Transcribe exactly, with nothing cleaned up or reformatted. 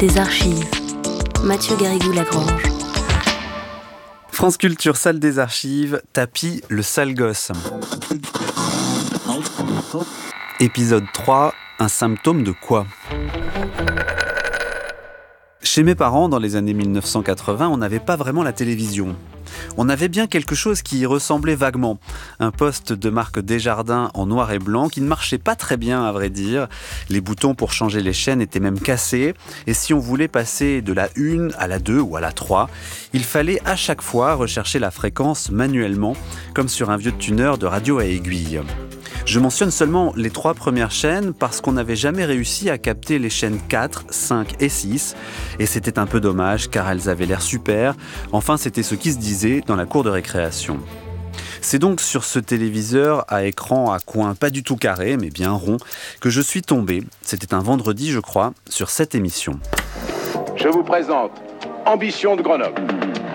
des archives. Mathieu Garrigou-Lagrange. France Culture, salle des archives, tapis, le sale gosse. Épisode trois, un symptôme de quoi ? Chez mes parents, dans les années mille neuf cent quatre-vingts, on n'avait pas vraiment la télévision. On avait bien quelque chose qui y ressemblait vaguement. Un poste de marque Desjardins en noir et blanc qui ne marchait pas très bien, à vrai dire. Les boutons pour changer les chaînes étaient même cassés. Et si on voulait passer de la une à la deux ou à la trois, il fallait à chaque fois rechercher la fréquence manuellement, comme sur un vieux tuner de radio à aiguille. Je mentionne seulement les trois premières chaînes parce qu'on n'avait jamais réussi à capter les chaînes quatre, cinq et six. Et c'était un peu dommage car elles avaient l'air super. Enfin, c'était ce qui se disait dans la cour de récréation. C'est donc sur ce téléviseur à écran à coin pas du tout carré, mais bien rond, que je suis tombé, c'était un vendredi je crois, sur cette émission. Je vous présente Ambition de Grenoble.